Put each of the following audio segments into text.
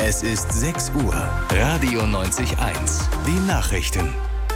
Es ist 6 Uhr. Radio 90.1. Die Nachrichten.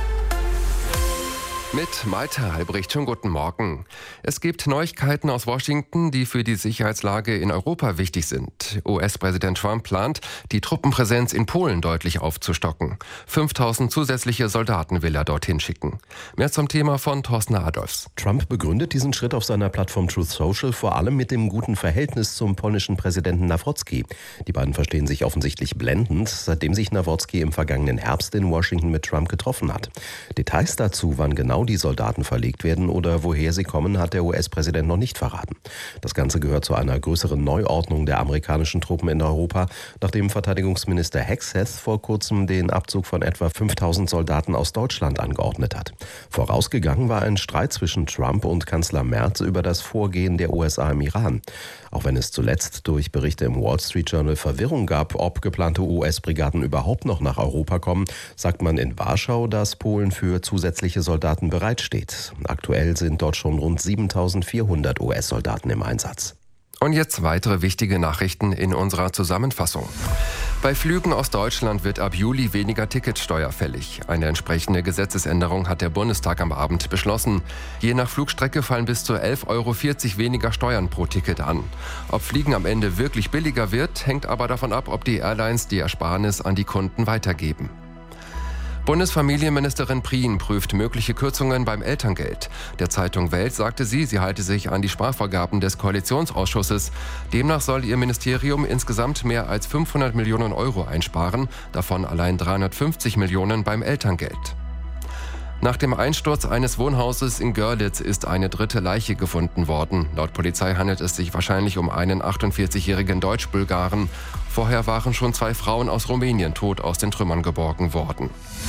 Mit Malte Albrecht, schon guten Morgen. Es gibt Neuigkeiten aus Washington, die für die Sicherheitslage in Europa wichtig sind. US-Präsident Trump plant, die Truppenpräsenz in Polen deutlich aufzustocken. 5000 zusätzliche Soldaten will er dorthin schicken. Mehr zum Thema von Thorsten Adolfs. Trump begründet diesen Schritt auf seiner Plattform Truth Social vor allem mit dem guten Verhältnis zum polnischen Präsidenten Nawrocki. Die beiden verstehen sich offensichtlich blendend, seitdem sich Nawrocki im vergangenen Herbst in Washington mit Trump getroffen hat. Details dazu, wann genau die Soldaten verlegt werden oder woher sie kommen, hat der US-Präsident noch nicht verraten. Das Ganze gehört zu einer größeren Neuordnung der amerikanischen Truppen in Europa, nachdem Verteidigungsminister Hegseth vor kurzem den Abzug von etwa 5000 Soldaten aus Deutschland angeordnet hat. Vorausgegangen war ein Streit zwischen Trump und Kanzler Merz über das Vorgehen der USA im Iran. Auch wenn es zuletzt durch Berichte im Wall Street Journal Verwirrung gab, ob geplante US-Brigaden überhaupt noch nach Europa kommen, sagt man in Warschau, dass Polen für zusätzliche Soldaten bereitsteht. Aktuell sind dort schon rund 7400 US-Soldaten im Einsatz. Und jetzt weitere wichtige Nachrichten in unserer Zusammenfassung. Bei Flügen aus Deutschland wird ab Juli weniger Ticketsteuer fällig. Eine entsprechende Gesetzesänderung hat der Bundestag am Abend beschlossen. Je nach Flugstrecke fallen bis zu 11,40 € weniger Steuern pro Ticket an. Ob Fliegen am Ende wirklich billiger wird, hängt aber davon ab, ob die Airlines die Ersparnis an die Kunden weitergeben. Bundesfamilienministerin Prien prüft mögliche Kürzungen beim Elterngeld. Der Zeitung Welt sagte sie halte sich an die Sprachvorgaben des Koalitionsausschusses. Demnach soll ihr Ministerium insgesamt mehr als 500 Millionen € einsparen, davon allein 350 Millionen beim Elterngeld. Nach dem Einsturz eines Wohnhauses in Görlitz ist eine dritte Leiche gefunden worden. Laut Polizei handelt es sich wahrscheinlich um einen 48-jährigen Deutsch-Bulgaren. Vorher waren schon 2 Frauen aus Rumänien tot aus den Trümmern geborgen worden.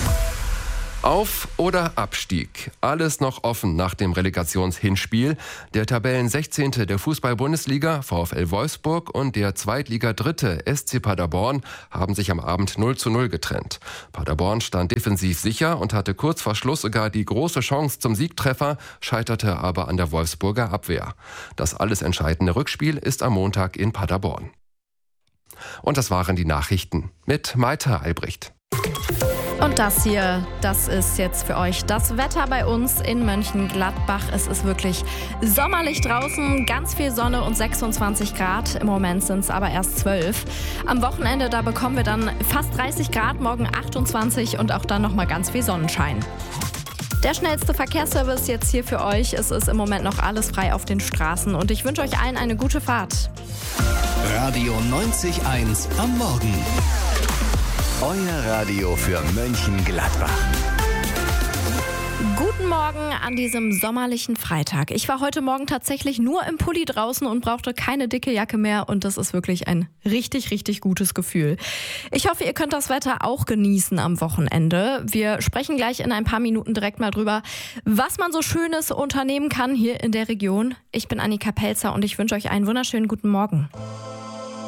Auf- oder Abstieg? Alles noch offen nach dem Relegationshinspiel. Der Tabellen 16. der Fußball-Bundesliga, VfL Wolfsburg, und der Zweitliga-Dritte SC Paderborn haben sich am Abend 0:0 getrennt. Paderborn stand defensiv sicher und hatte kurz vor Schluss sogar die große Chance zum Siegtreffer, scheiterte aber an der Wolfsburger Abwehr. Das alles entscheidende Rückspiel ist am Montag in Paderborn. Und das waren die Nachrichten mit Malte Albrecht. Und das hier, das ist jetzt für euch das Wetter bei uns in Mönchengladbach. Es ist wirklich sommerlich draußen, ganz viel Sonne und 26 Grad. Im Moment sind es aber erst 12. Am Wochenende, da bekommen wir dann fast 30 Grad, morgen 28 und auch dann nochmal ganz viel Sonnenschein. Der schnellste Verkehrsservice jetzt hier für euch. Es ist im Moment noch alles frei auf den Straßen und ich wünsche euch allen eine gute Fahrt. Radio 90.1 am Morgen. Euer Radio für Mönchengladbach. Guten Morgen an diesem sommerlichen Freitag. Ich war heute Morgen tatsächlich nur im Pulli draußen und brauchte keine dicke Jacke mehr und das ist wirklich ein richtig, richtig gutes Gefühl. Ich hoffe, ihr könnt das Wetter auch genießen am Wochenende. Wir sprechen gleich in ein paar Minuten direkt mal drüber, was man so Schönes unternehmen kann hier in der Region. Ich bin Annika Pelzer und ich wünsche euch einen wunderschönen guten Morgen.